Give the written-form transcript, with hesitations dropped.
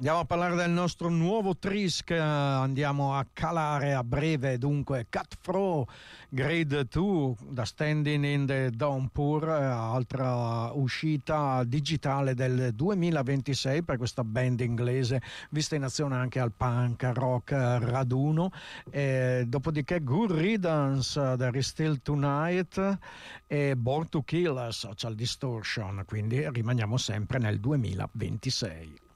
Andiamo a parlare del nostro nuovo Trisk, andiamo a calare a breve, dunque Cut Through Grade 2 da Standing in the Downpour, altra uscita digitale del 2026 per questa band inglese, vista in azione anche al punk rock raduno. Dopodiché Good Riddance, There is Still Tonight e Born to Kill, Social Distortion, quindi rimaniamo sempre nel 2026.